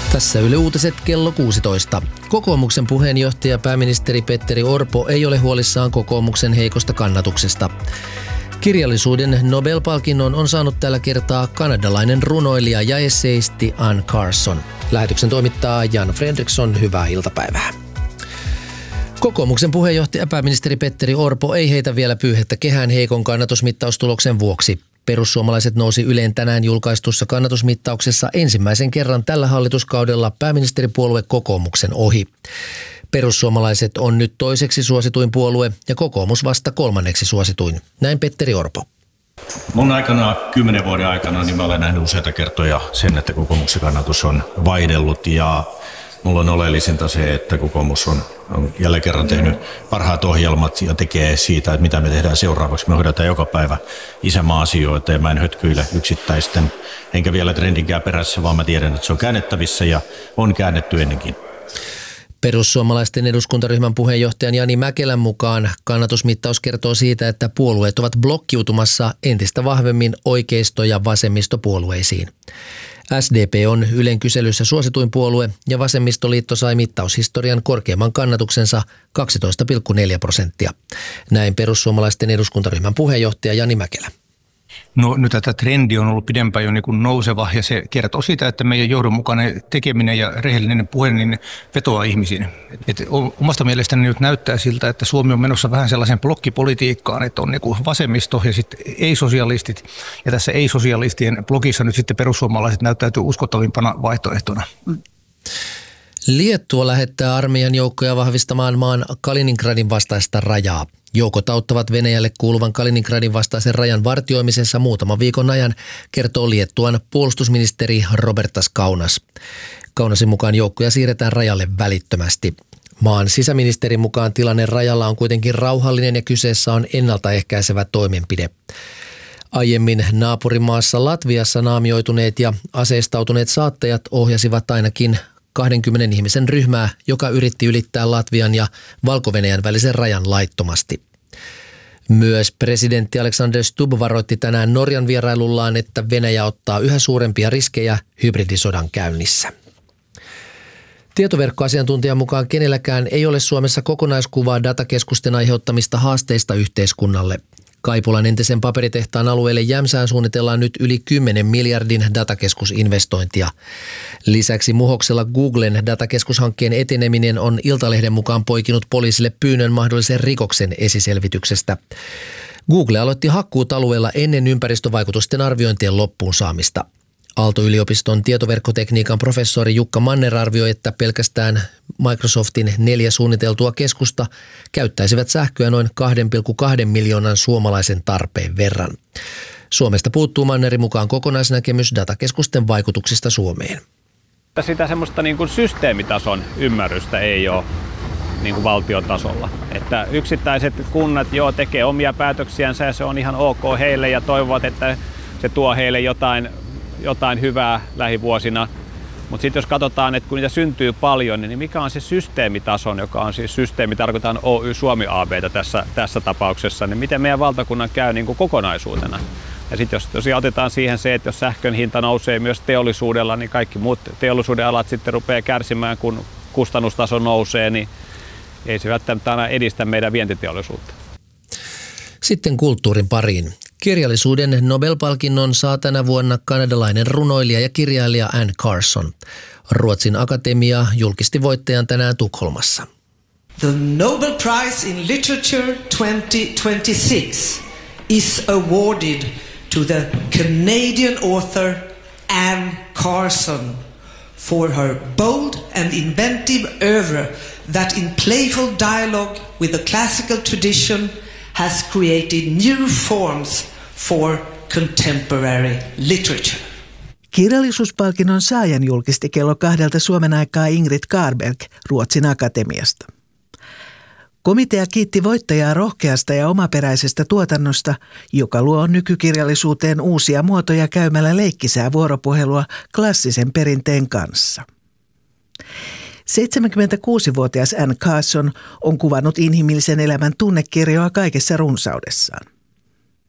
Tässä Yle Uutiset kello 16. Kokoomuksen puheenjohtaja pääministeri Petteri Orpo ei ole huolissaan kokoomuksen heikosta kannatuksesta. Kirjallisuuden Nobel-palkinnon on saanut tällä kertaa kanadalainen runoilija ja esseisti Anne Carson. Lähetyksen toimittaa Jan Fredriksson. Hyvää iltapäivää. Kokoomuksen puheenjohtaja pääministeri Petteri Orpo ei heitä vielä pyyhettä kehään heikon kannatusmittaustuloksen vuoksi. Perussuomalaiset nousi Yleen tänään julkaistussa kannatusmittauksessa ensimmäisen kerran tällä hallituskaudella pääministeripuolue kokoomuksen ohi. Perussuomalaiset on nyt toiseksi suosituin puolue ja kokoomus vasta kolmanneksi suosituin. Näin Petteri Orpo. Mun aikana, 10 vuoden aikana, niin mä olen nähnyt useita kertoja sen, että kokoomuksen kannatus on vaihdellut ja mulla on oleellisinta se, että kokoomus on jälleen kerran tehnyt parhaat ohjelmat ja tekee siitä, että mitä me tehdään seuraavaksi. Me hoidetaan joka päivä isänmaa-asioita ja mä en hötkyile yksittäisten, enkä vielä trendinkään perässä, vaan mä tiedän, että se on käännettävissä ja on käännetty ennenkin. Perussuomalaisten eduskuntaryhmän puheenjohtajan Jani Mäkelän mukaan kannatusmittaus kertoo siitä, että puolueet ovat blokkiutumassa entistä vahvemmin oikeisto- ja vasemmistopuolueisiin. SDP on Ylen kyselyssä suosituin puolue ja vasemmistoliitto sai mittaushistorian korkeimman kannatuksensa 12,4%. Näin perussuomalaisten eduskuntaryhmän puheenjohtaja Jani Mäkelä. No nyt tätä trendi on ollut pidempään jo niin kuin nouseva ja se kertoo siitä, että meidän johdonmukainen tekeminen ja rehellinen puhe niin vetoaa ihmisiin. Omasta mielestäni nyt näyttää siltä, että Suomi on menossa vähän sellaisen blokkipolitiikkaan, että on niin kuin vasemmisto ja sitten ei-sosialistit. Ja tässä ei-sosialistien blokissa nyt sitten perussuomalaiset näyttäytyy uskottavimpana vaihtoehtona. Liettua lähettää armeijan joukkoja vahvistamaan maan Kaliningradin vastaista rajaa. Joukot auttavat Venäjälle kuuluvan Kaliningradin vastaisen rajan vartioimisessa muutaman viikon ajan, kertoo Liettuan puolustusministeri Robertas Kaunas. Kaunasin mukaan joukkoja siirretään rajalle välittömästi. Maan sisäministerin mukaan tilanne rajalla on kuitenkin rauhallinen ja kyseessä on ennaltaehkäisevä toimenpide. Aiemmin naapurimaassa Latviassa naamioituneet ja aseistautuneet saattajat ohjasivat ainakin 20 ihmisen ryhmää, joka yritti ylittää Latvian ja Valko-Venäjän välisen rajan laittomasti. Myös presidentti Alexander Stubb varoitti tänään Norjan vierailullaan, että Venäjä ottaa yhä suurempia riskejä hybridisodan käynnissä. Tietoverkkoasiantuntijan mukaan kenelläkään ei ole Suomessa kokonaiskuvaa datakeskusten aiheuttamista haasteista yhteiskunnalle. Kaipulan entisen paperitehtaan alueelle Jämsään suunnitellaan nyt yli 10 miljardin datakeskusinvestointia. Lisäksi Muhoksella Googlen datakeskushankkeen eteneminen on Iltalehden mukaan poikinut poliisille pyynnön mahdollisen rikoksen esiselvityksestä. Google aloitti hakkuut alueella ennen ympäristövaikutusten arviointien loppuun saamista. Aalto-yliopiston tietoverkkotekniikan professori Jukka Manner arvioi, että pelkästään Microsoftin 4 suunniteltua keskusta käyttäisivät sähköä noin 2,2 miljoonan suomalaisen tarpeen verran. Suomesta puuttuu Mannerin mukaan kokonaisnäkemys datakeskusten vaikutuksista Suomeen. Sitä semmoista niin kuin systeemitason ymmärrystä ei ole niin kuin valtiotasolla. Että yksittäiset kunnat tekee omia päätöksiänsä ja se on ihan ok heille ja toivovat, että se tuo heille jotain hyvää lähivuosina. Mutta sitten jos katsotaan, että kun niitä syntyy paljon, niin mikä on se systeemitason, joka on siis systeemi, tarkoitan Oy Suomi AB:tä tässä tapauksessa, niin miten meidän valtakunnan käy niin kuin kokonaisuutena. Ja sitten jos tosiaan otetaan siihen se, että jos sähkön hinta nousee myös teollisuudella, niin kaikki muut teollisuuden alat sitten rupeaa kärsimään, kun kustannustaso nousee, niin ei se välttämättä aina edistä meidän vientiteollisuutta. Sitten kulttuurin pariin. Kirjallisuuden Nobel-palkinnon saa tänä vuonna kanadalainen runoilija ja kirjailija Anne Carson. Ruotsin akatemia julkisti voittajan tänään Tukholmassa. The Nobel Prize in Literature 2026 is awarded to the Canadian author Anne Carson for her bold and inventive oeuvre that in playful dialogue with the classical tradition has created new forms for contemporary literature. Kirjallisuuspalkinnon saajan julkisti kello 2 Suomen aikaa Ingrid Carlberg Ruotsin akatemiasta. Komitea kiitti voittajaa rohkeasta ja omaperäisestä tuotannosta, joka luo nykykirjallisuuteen uusia muotoja käymällä leikkisää vuoropuhelua klassisen perinteen kanssa. 76-vuotias Anne Carson on kuvannut inhimillisen elämän tunnekirjoa kaikessa runsaudessaan.